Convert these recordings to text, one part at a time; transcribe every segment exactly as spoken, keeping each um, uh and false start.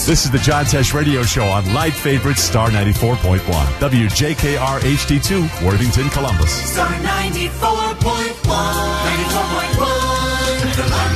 This is the John Tesh Radio Show on Light Favorite Star ninety-four point one. W J K R H D two, Worthington, Columbus. Star ninety-four point one. ninety-four point one,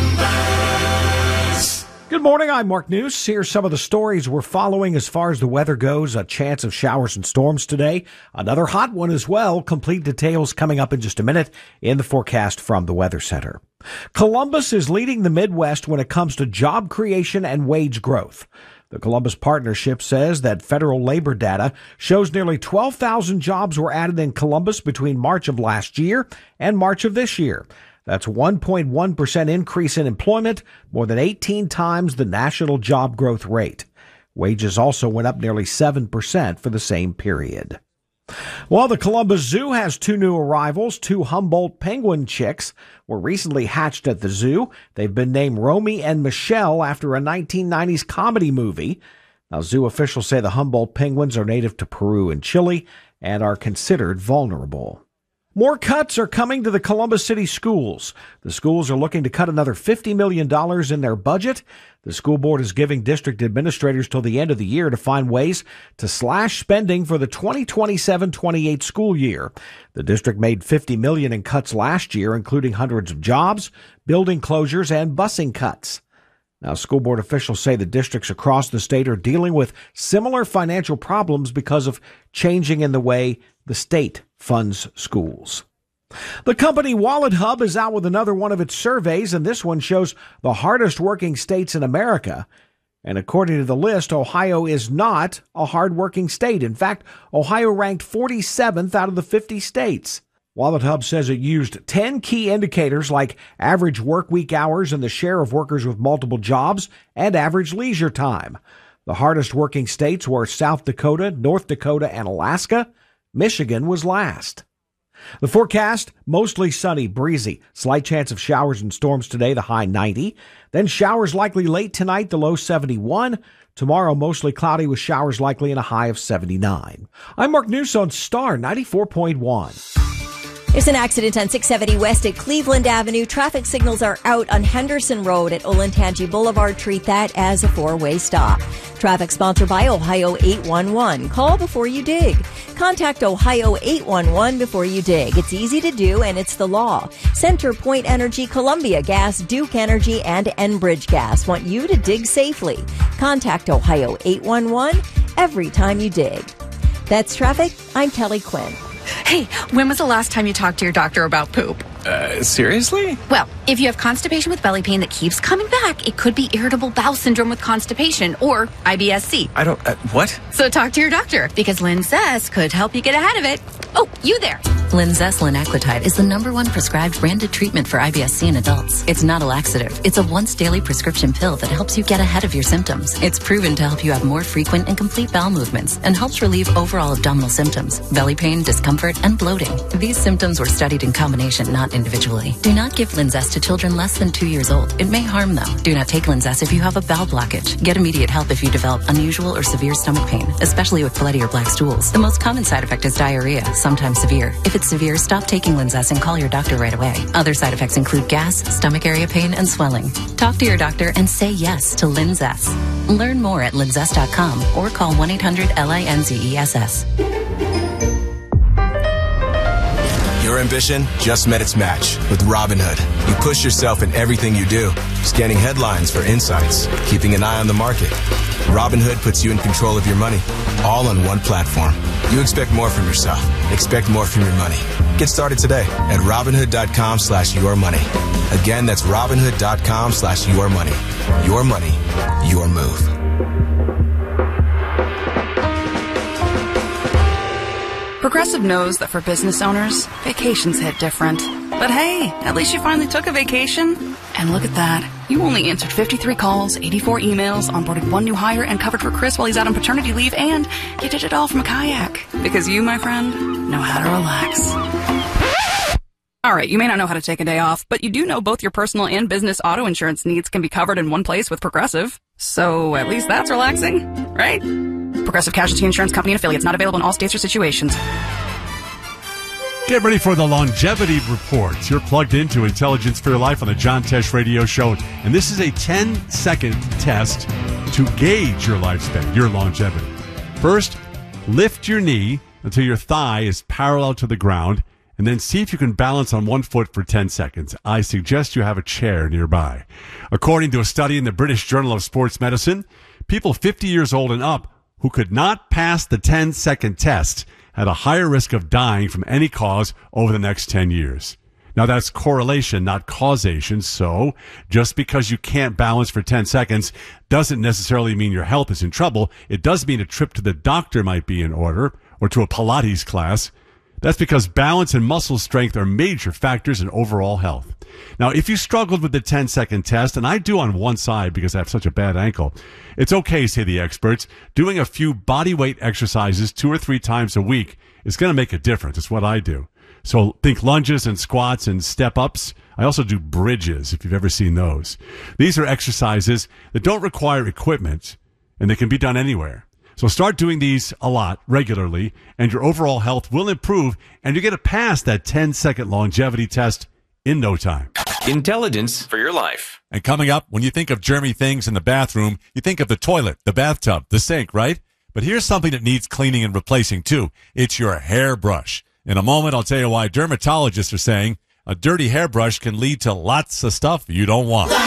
Columbus. Good morning, I'm Mark News. Here's some of the stories we're following as far as the weather goes. A chance of showers and storms today. Another hot one as well. Complete details coming up in just a minute in the forecast from the Weather Center. Columbus is leading the Midwest when it comes to job creation and wage growth. The Columbus Partnership says that federal labor data shows nearly twelve thousand jobs were added in Columbus between March of last year and March of this year. That's one point one percent increase in employment, more than eighteen times the national job growth rate. Wages also went up nearly seven percent for the same period. Well, the Columbus Zoo has two new arrivals. Two Humboldt penguin chicks were recently hatched at the zoo. They've been named Romy and Michelle after a nineteen nineties comedy movie. Now, zoo officials say the Humboldt penguins are native to Peru and Chile and are considered vulnerable. More cuts are coming to the Columbus City schools. The schools are looking to cut another fifty million dollars in their budget. The school board is giving district administrators till the end of the year to find ways to slash spending for the twenty twenty-seven twenty-eight school year. The district made fifty million dollars in cuts last year, including hundreds of jobs, building closures, and busing cuts. Now, school board officials say the districts across the state are dealing with similar financial problems because of changing in the way the state funds schools. The company WalletHub is out with another one of its surveys, and this one shows the hardest working states in America. And according to the list, Ohio is not a hard-working state. In fact, Ohio ranked forty-seventh out of the fifty states. WalletHub says it used ten key indicators like average work week hours and the share of workers with multiple jobs and average leisure time. The hardest working states were South Dakota, North Dakota, and Alaska. Michigan was last. The forecast, mostly sunny, breezy. Slight chance of showers and storms today, the high ninety. Then showers likely late tonight, the low seventy-one. Tomorrow, mostly cloudy with showers likely and a high of seventy-nine. I'm Mark News on Star ninety-four point one. There's an accident on six seventy West at Cleveland Avenue. Traffic signals are out on Henderson Road at Olentangy Boulevard. Treat that as a four-way stop. Traffic sponsored by Ohio eight one one. Call before you dig. Contact Ohio eight one one before you dig. It's easy to do, and it's the law. Center Point Energy, Columbia Gas, Duke Energy, and Enbridge Gas want you to dig safely. Contact Ohio eight one one every time you dig. That's traffic. I'm Kelly Quinn. Hey, when was the last time you talked to your doctor about poop? Uh, seriously? Well, if you have constipation with belly pain that keeps coming back, it could be irritable bowel syndrome with constipation or I B S C. I don't, uh, what? So talk to your doctor because Linzess could help you get ahead of it. Oh, you there. Linzess linaclotide is the number one prescribed branded treatment for I B S C in adults. It's not a laxative. It's a once daily prescription pill that helps you get ahead of your symptoms. It's proven to help you have more frequent and complete bowel movements and helps relieve overall abdominal symptoms, belly pain, discomfort, and bloating. These symptoms were studied in combination, not individually. Do not give Linzess to children less than two years old. It may harm them. Do not take Linzess if you have a bowel blockage. Get immediate help if you develop unusual or severe stomach pain, especially with bloody or black stools. The most common side effect is diarrhea, sometimes severe. If it's severe, stop taking Linzess and call your doctor right away. Other side effects include gas, stomach area pain, and swelling. Talk to your doctor and say yes to Linzess. Learn more at linzess dot com or call one eight hundred L I N Z E S S. Your ambition just met its match with Robinhood. You push yourself in everything you do, scanning headlines for insights, keeping an eye on the market. Robinhood puts you in control of your money, all on one platform. You expect more from yourself. Expect more from your money. Get started today at Robinhood.com slash your money. Again, that's Robinhood.com slash your money. Your money, your move. Progressive knows that for business owners, vacations hit different. But hey, at least you finally took a vacation. And look at that. You only answered fifty-three calls, eighty-four emails, onboarded one new hire, and covered for Chris while he's out on paternity leave, and you did it all from a kayak. Because you, my friend, know how to relax. All right, you may not know how to take a day off, but you do know both your personal and business auto insurance needs can be covered in one place with Progressive. So at least that's relaxing, right? Progressive Casualty Insurance Company and affiliates, not available in all states or situations. Get ready for the Longevity Report. You're plugged into Intelligence for Your Life on the John Tesh Radio Show. And this is a ten-second test to gauge your lifespan, your longevity. First, lift your knee until your thigh is parallel to the ground, and then see if you can balance on one foot for ten seconds. I suggest you have a chair nearby. According to a study in the British Journal of Sports Medicine, people fifty years old and up who could not pass the ten-second test had a higher risk of dying from any cause over the next ten years. Now, that's correlation, not causation, so just because you can't balance for ten seconds doesn't necessarily mean your health is in trouble. It does mean a trip to the doctor might be in order, or to a Pilates class. That's because balance and muscle strength are major factors in overall health. Now, if you struggled with the ten-second test, and I do on one side because I have such a bad ankle, it's okay, say the experts. Doing a few body weight exercises two or three times a week is going to make a difference. It's what I do. So think lunges and squats and step-ups. I also do bridges, if you've ever seen those. These are exercises that don't require equipment, and they can be done anywhere. So start doing these a lot, regularly, and your overall health will improve, and you get to pass that ten-second longevity test in no time. Intelligence for your life. And coming up, when you think of germy things in the bathroom, you think of the toilet, the bathtub, the sink, right? But here's something that needs cleaning and replacing, too. It's your hairbrush. In a moment, I'll tell you why dermatologists are saying a dirty hairbrush can lead to lots of stuff you don't want.